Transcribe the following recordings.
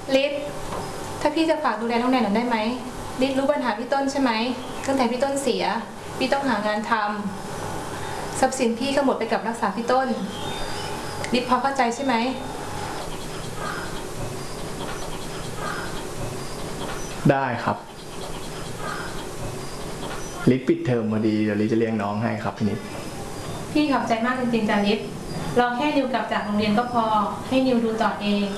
ลิศถ้าพี่จะฝากดูแลน้องแนนหน่อยได้ไหมลิศรู้ปัญหาพี่ต้นใช่ไหมตั้งแต่พี่ต้นเสียพี่ต้องหางานทำทรัพย์สินพี่ก็หมดไปกับรักษาพี่ต้นลิศพอเข้าใจใช่ไหมได้ครับลิศปิดเทอมพอดีเดี๋ยวลิศจะเลี้ยงน้องให้ครับพี่นิดพี่ขอบใจมากจริงๆจ้ะลิศรอแค่นิวกลับจากโรงเรียนก็พอให้นิวดูต่อเอง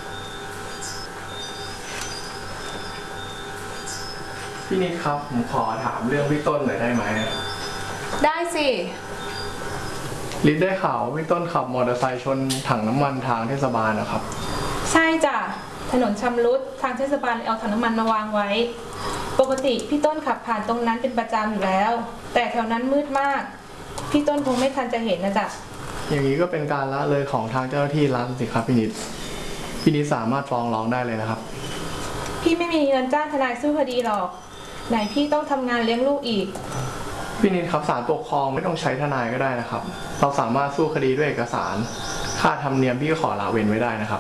พี่นิดครับผมขอถามเรื่องพี่ต้นหน่อยได้ไหมได้สิลิศได้ข่าวพี่ต้นขับมอเตอร์ไซค์ชนถังน้ำมันทางเทศบาลนะครับใช่จ้ะถนนชำรุดทางเทศบาลเอาถังน้ำมันมาวางไว้ปกติพี่ต้นขับผ่านตรงนั้นเป็นประจำอยู่แล้วแต่แถวนั้นมืดมากพี่ต้นคงไม่ทันจะเห็นนะจ๊ะอย่างนี้ก็เป็นการละเลยของทางเจ้าหน้าที่รัฐสิครับพี่นิดสามารถฟ้องร้องได้เลยนะครับพี่ไม่มีเงินจ้างทนายสู้คดีหรอกไหนพี่ต้องทำงานเลี้ยงลูกอีกพี่นิดครับศาลปกครองไม่ต้องใช้ทนายก็ได้นะครับเราสามารถสู้คดีด้วยเอกสารค่าธรรมเนียมพี่ขอละเว้นไว้ได้นะครับ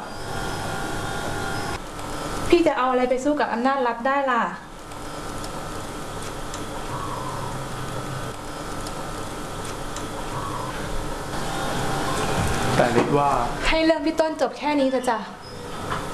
พี่จะเอาอะไรไปสู้กับอำนาจรัฐได้ล่ะแต่ลิศว่าให้เรื่องพี่ต้นจบแค่นี้เถอะจ้ะ